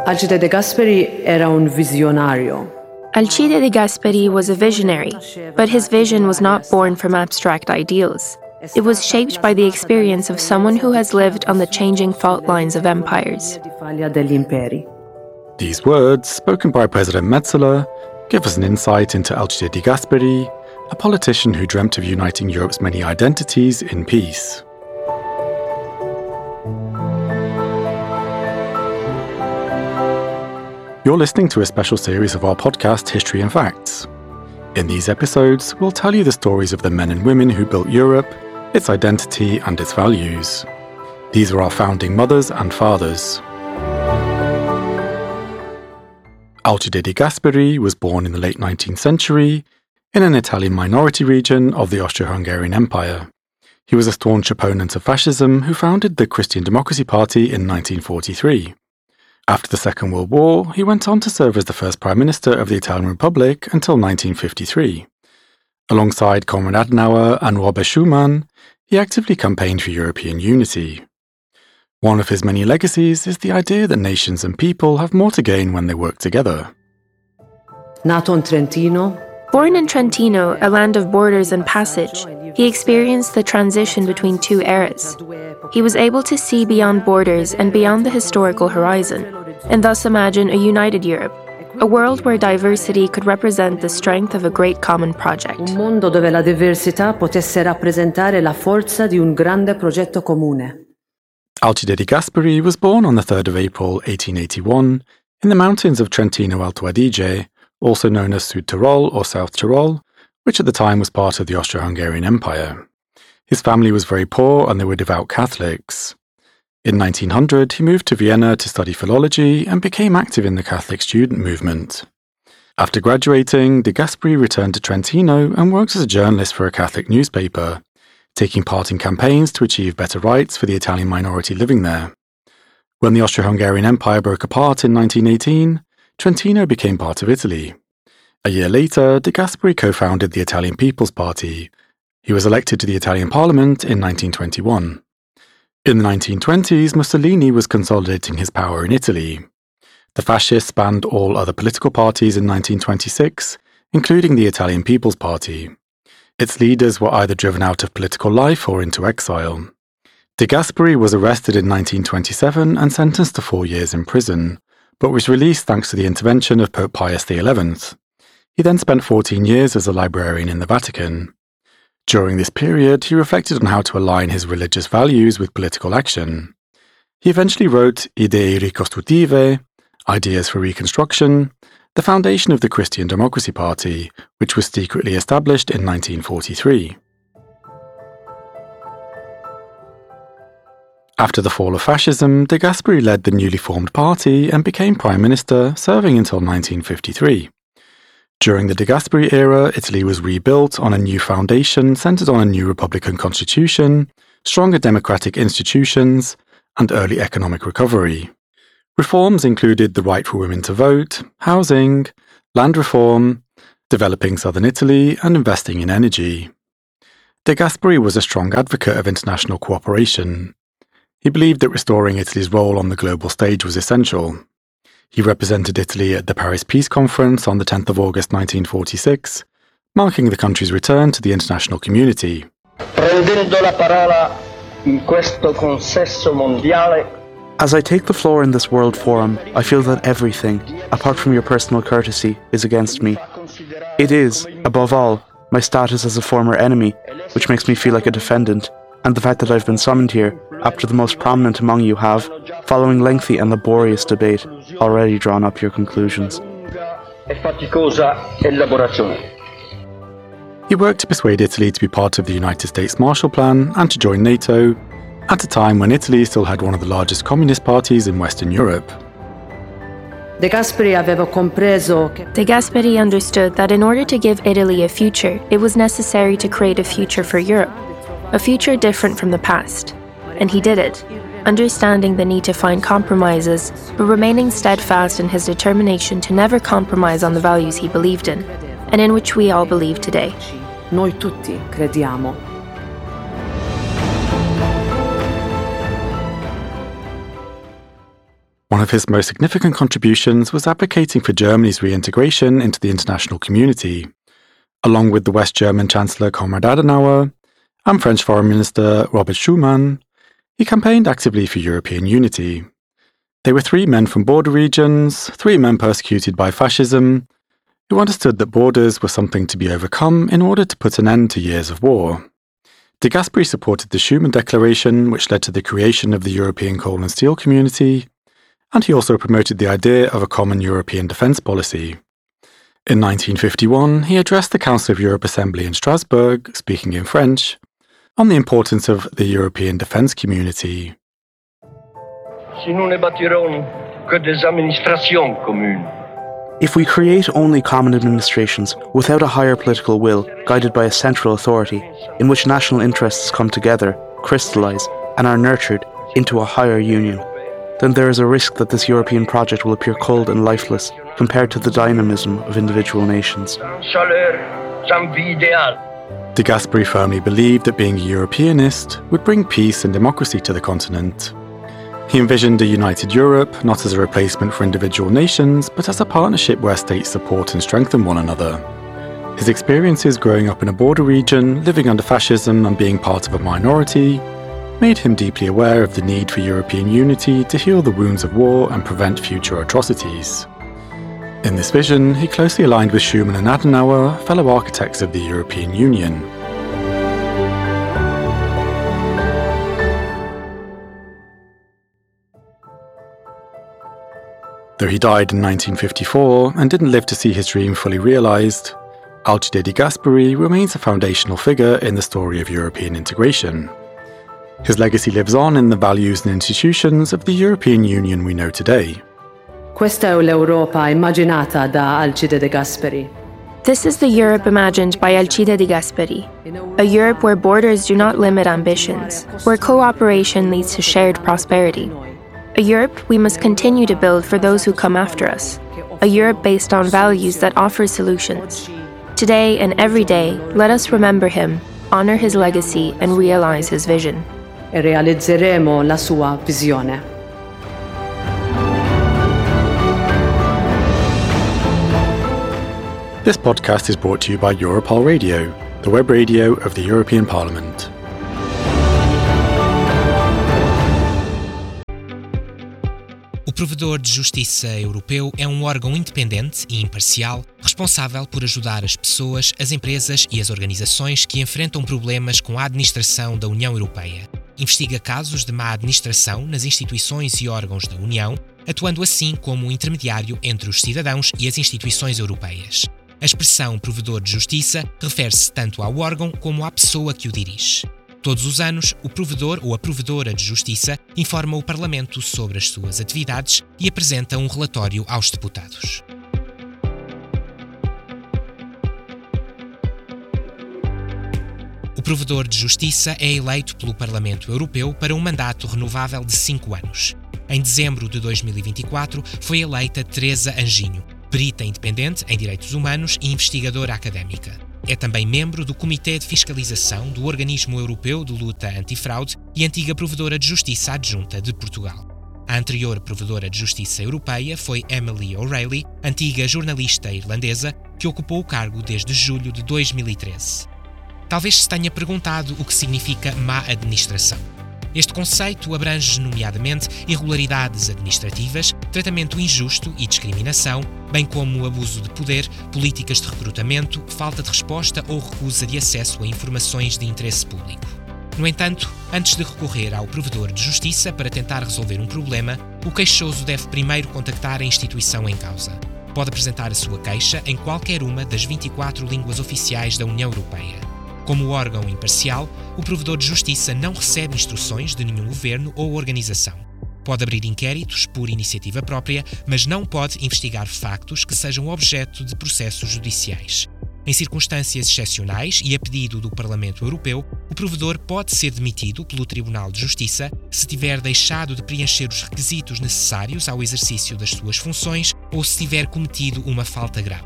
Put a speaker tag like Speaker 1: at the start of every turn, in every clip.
Speaker 1: Alcide De Gasperi era un visionario.
Speaker 2: Alcide De Gasperi was a visionary, but his vision was not born from abstract ideals. It was shaped by the experience of someone who has lived on the changing fault lines of empires.
Speaker 3: These words, spoken by President Metzeler, give us an insight into Alcide De Gasperi, a politician who dreamt of uniting Europe's many identities in peace. You're listening to a special series of our podcast, History and Facts. In these episodes, we'll tell you the stories of the men and women who built Europe, its identity and its values. These are our founding mothers and fathers. Alcide De Gasperi was born in the late 19th century in an Italian minority region of the Austro-Hungarian Empire. He was a staunch opponent of fascism who founded the Christian Democracy Party in 1943. After the Second World War, he went on to serve as the first Prime Minister of the Italian Republic until 1953. Alongside Konrad Adenauer and Robert Schuman, he actively campaigned for European unity. One of his many legacies is the idea that nations and people have more to gain when they work together.
Speaker 1: Nato in Trentino.
Speaker 2: Born in Trentino, a land of borders and passage, he experienced the transition between two eras. He was able to see beyond borders and beyond the historical horizon, and thus imagine a united Europe, a world where diversity could represent the strength of a great common project.
Speaker 1: Un mondo dove la diversità potesse rappresentare la forza di un grande progetto comune.
Speaker 3: Alcide De Gasperi was born on the 3rd of April 1881 in the mountains of Trentino Alto Adige, also known as Südtirol or South Tyrol, which at the time was part of the Austro-Hungarian Empire. His family was very poor and they were devout Catholics. In 1900, he moved to Vienna to study philology and became active in the Catholic student movement. After graduating, De Gasperi returned to Trentino and worked as a journalist for a Catholic newspaper, taking part in campaigns to achieve better rights for the Italian minority living there. When the Austro-Hungarian Empire broke apart in 1918, Trentino became part of Italy. A year later, De Gasperi co-founded the Italian People's Party. He was elected to the Italian Parliament in 1921. In the 1920s, Mussolini was consolidating his power in Italy. The fascists banned all other political parties in 1926, including the Italian People's Party. Its leaders were either driven out of political life or into exile. De Gasperi was arrested in 1927 and sentenced to 4 years in prison, but was released thanks to the intervention of Pope Pius XI. He then spent 14 years as a librarian in the Vatican. During this period, he reflected on how to align his religious values with political action. He eventually wrote Idee Ricostrutive, Ideas for Reconstruction, the foundation of the Christian Democracy Party, which was secretly established in 1943. After the fall of fascism, De Gasperi led the newly formed party and became Prime Minister, serving until 1953. During the De Gasperi era, Italy was rebuilt on a new foundation centred on a new republican constitution, stronger democratic institutions, and early economic recovery. Reforms included the right for women to vote, housing, land reform, developing southern Italy, and investing in energy. De Gasperi was a strong advocate of international cooperation. He believed that restoring Italy's role on the global stage was essential. He represented Italy at the Paris Peace Conference on the 10th of August 1946, marking the country's return to the international community.
Speaker 4: Prendendo la parola in questo consesso mondiale.
Speaker 5: As I take the floor in this World Forum, I feel that everything, apart from your personal courtesy, is against me. It is, above all, my status as a former enemy, which makes me feel like a defendant, and the fact that I've been summoned here after the most prominent among you have, following lengthy and laborious debate, already drawn up your conclusions.
Speaker 3: He worked to persuade Italy to be part of the United States Marshall Plan and to join NATO, at a time when Italy still had one of the largest communist parties in Western Europe.
Speaker 1: De Gasperi
Speaker 2: understood that in order to give Italy a future, it was necessary to create a future for Europe, a future different from the past. And he did it, understanding the need to find compromises, but remaining steadfast in his determination to never compromise on the values he believed in, and in which we all believe today.
Speaker 1: Noi tutti crediamo.
Speaker 3: One of his most significant contributions was advocating for Germany's reintegration into the international community. Along with the West German Chancellor Konrad Adenauer and French Foreign Minister Robert Schuman, he campaigned actively for European unity. They were three men from border regions, three men persecuted by fascism, who understood that borders were something to be overcome in order to put an end to years of war. De Gasperi supported the Schuman Declaration, which led to the creation of the European Coal and Steel Community, and he also promoted the idea of a common European defence policy. In 1951, he addressed the Council of Europe Assembly in Strasbourg, speaking in French, on the importance of the European defence community.
Speaker 5: If we create only common administrations without a higher political will guided by a central authority in which national interests come together, crystallise and are nurtured into a higher union, then there is a risk that this European project will appear cold and lifeless compared to the dynamism of individual nations.
Speaker 3: De Gasperi firmly believed that being a Europeanist would bring peace and democracy to the continent. He envisioned a united Europe not as a replacement for individual nations, but as a partnership where states support and strengthen one another. His experiences growing up in a border region, living under fascism and being part of a minority, made him deeply aware of the need for European unity to heal the wounds of war and prevent future atrocities. In this vision, he closely aligned with Schuman and Adenauer, fellow architects of the European Union. Though he died in 1954 and didn't live to see his dream fully realised, Alcide de Gasperi remains a foundational figure in the story of European integration. His legacy lives on in the values and institutions of the European Union we know today.
Speaker 1: Questa è l'Europa immaginata da Alcide de Gasperi.
Speaker 2: This is the Europe imagined by Alcide de Gasperi, a Europe where borders do not limit ambitions, where cooperation leads to shared prosperity. A Europe we must continue to build for those who come after us. A Europe based on values that offers solutions. Today and every day, let us remember him, honor his legacy and realize his vision.
Speaker 1: E realizzeremo la sua visione.
Speaker 3: This podcast is brought to you by Europol Radio, the web radio of the European Parliament.
Speaker 6: O Provedor de Justiça Europeu é um órgão independente e imparcial, responsável por ajudar as pessoas, as empresas e as organizações que enfrentam problemas com a administração da União Europeia. Investiga casos de má administração nas instituições e órgãos da União, atuando assim como intermediário entre os cidadãos e as instituições europeias. A expressão Provedor de Justiça refere-se tanto ao órgão como à pessoa que o dirige. Todos os anos, o provedor ou a provedora de justiça informa o Parlamento sobre as suas atividades e apresenta um relatório aos deputados. O provedor de justiça é eleito pelo Parlamento Europeu para um mandato renovável de 5 anos. Em dezembro de 2024, foi eleita Teresa Anjinho, perita independente em direitos humanos e investigadora académica. É também membro do Comitê de Fiscalização do Organismo Europeu de Luta Antifraude e antiga Provedora de Justiça Adjunta de Portugal. A anterior Provedora de Justiça Europeia foi Emily O'Reilly, antiga jornalista irlandesa, que ocupou o cargo desde julho de 2013. Talvez se tenha perguntado o que significa má administração. Este conceito abrange, nomeadamente, irregularidades administrativas, tratamento injusto e discriminação, bem como abuso de poder, políticas de recrutamento, falta de resposta ou recusa de acesso a informações de interesse público. No entanto, antes de recorrer ao provedor de justiça para tentar resolver um problema, o queixoso deve primeiro contactar a instituição em causa. Pode apresentar a sua queixa em qualquer uma das 24 línguas oficiais da União Europeia. Como órgão imparcial, o provedor de justiça não recebe instruções de nenhum governo ou organização. Pode abrir inquéritos por iniciativa própria, mas não pode investigar factos que sejam objeto de processos judiciais. Em circunstâncias excepcionais e a pedido do Parlamento Europeu, o provedor pode ser demitido pelo Tribunal de Justiça se tiver deixado de preencher os requisitos necessários ao exercício das suas funções ou se tiver cometido uma falta grave.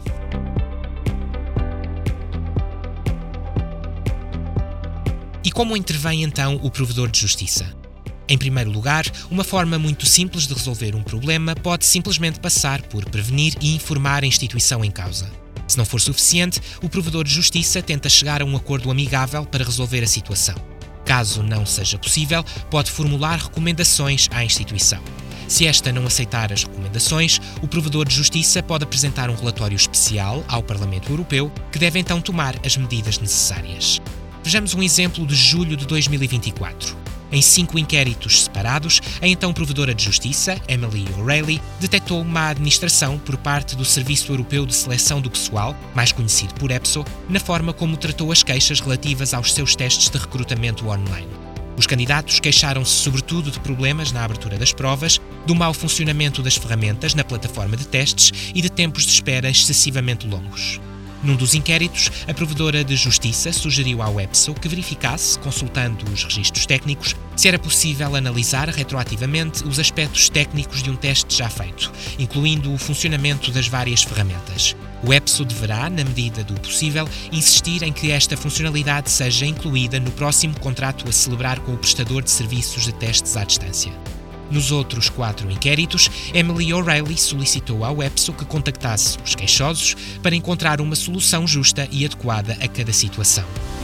Speaker 6: E como intervém então o provedor de justiça? Em primeiro lugar, uma forma muito simples de resolver um problema pode simplesmente passar por prevenir e informar a instituição em causa. Se não for suficiente, o provedor de justiça tenta chegar a um acordo amigável para resolver a situação. Caso não seja possível, pode formular recomendações à instituição. Se esta não aceitar as recomendações, o provedor de justiça pode apresentar um relatório especial ao Parlamento Europeu, que deve então tomar as medidas necessárias. Vejamos um exemplo de julho de 2024. Em 5 inquéritos separados, a então provedora de justiça, Emily O'Reilly, detectou má administração por parte do Serviço Europeu de Seleção do Pessoal, mais conhecido por EPSO, na forma como tratou as queixas relativas aos seus testes de recrutamento online. Os candidatos queixaram-se sobretudo de problemas na abertura das provas, do mau funcionamento das ferramentas na plataforma de testes e de tempos de espera excessivamente longos. Num dos inquéritos, a provedora de justiça sugeriu ao EPSO que verificasse, consultando os registros técnicos, se era possível analisar retroativamente os aspectos técnicos de um teste já feito, incluindo o funcionamento das várias ferramentas. O EPSO deverá, na medida do possível, insistir em que esta funcionalidade seja incluída no próximo contrato a celebrar com o prestador de serviços de testes à distância. Nos outros 4 inquéritos, Emily O'Reilly solicitou ao EPSO que contactasse os queixosos para encontrar uma solução justa e adequada a cada situação.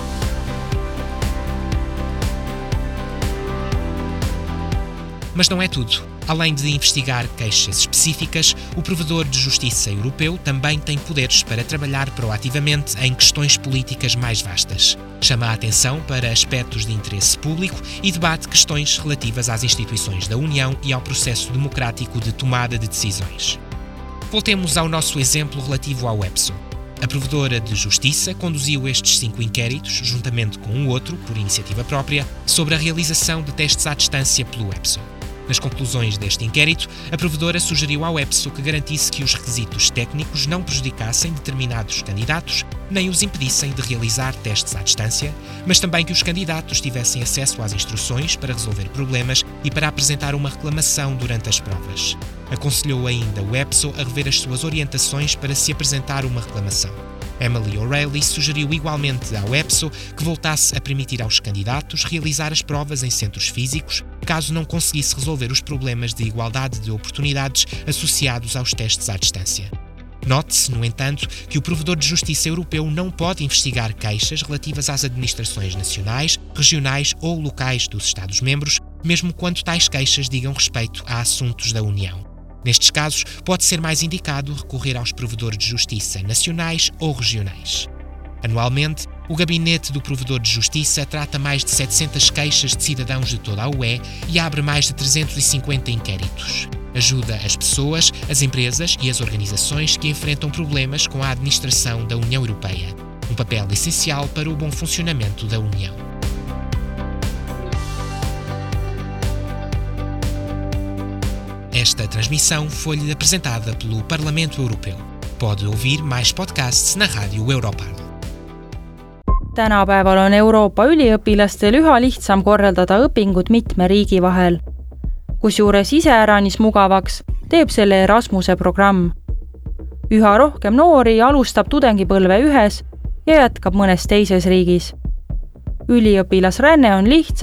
Speaker 6: Mas não é tudo. Além de investigar queixas específicas, o provedor de justiça europeu também tem poderes para trabalhar proativamente em questões políticas mais vastas. Chama a atenção para aspectos de interesse público e debate questões relativas às instituições da União e ao processo democrático de tomada de decisões. Voltemos ao nosso exemplo relativo ao EPSO. A provedora de justiça conduziu estes 5 inquéritos, juntamente com um outro, por iniciativa própria, sobre a realização de testes à distância pelo EPSO. Nas conclusões deste inquérito, a provedora sugeriu ao EPSO que garantisse que os requisitos técnicos não prejudicassem determinados candidatos, nem os impedissem de realizar testes à distância, mas também que os candidatos tivessem acesso às instruções para resolver problemas e para apresentar uma reclamação durante as provas. Aconselhou ainda o EPSO a rever as suas orientações para se apresentar uma reclamação. Emily O'Reilly sugeriu igualmente ao EPSO que voltasse a permitir aos candidatos realizar as provas em centros físicos, caso não conseguisse resolver os problemas de igualdade de oportunidades associados aos testes à distância. Note-se, no entanto, que o provedor de justiça europeu não pode investigar queixas relativas às administrações nacionais, regionais ou locais dos Estados-membros, mesmo quando tais queixas digam respeito a assuntos da União. Nestes casos, pode ser mais indicado recorrer aos provedores de justiça nacionais ou regionais. Anualmente, o gabinete do provedor de justiça trata mais de 700 queixas de cidadãos de toda a UE e abre mais de 350 inquéritos. Ajuda as pessoas, as empresas e as organizações que enfrentam problemas com a administração da União Europeia, um papel essencial para o bom funcionamento da União. Esta transmissão foi-lhe apresentada pelo Parlamento Europeu. Pode ouvir mais podcasts na Rádio Europarl.
Speaker 7: Tänapäeval on Euroopa üliõpilastel üha lihtsam korraldada õpingud mitme riigi vahel. Kusjuures iseäranis mugavaks teeb selle Erasmuse programm. Üha rohkem noori alustab tudengipõlve ühes ja jätkab mõnes teises riigis. Üliõpilasränne on lihtsam